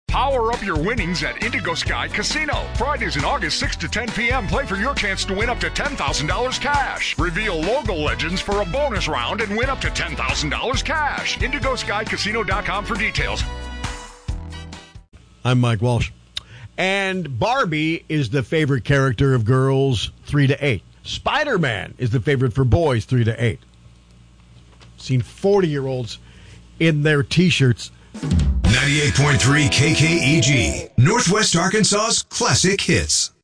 Power up your winnings at Indigo Sky Casino. Fridays in August, 6 to 10 p.m. Play for your chance to win up to $10,000 cash. Reveal logo legends for a bonus round and win up to $10,000 cash. IndigoSkyCasino.com for details. I'm Mike Walsh. And Barbie is the favorite character of girls 3 to 8. Spider-Man is the favorite for boys 3 to 8. Seen 40-year-olds in their T-shirts. 98.3 KKEG, Northwest Arkansas's classic hits.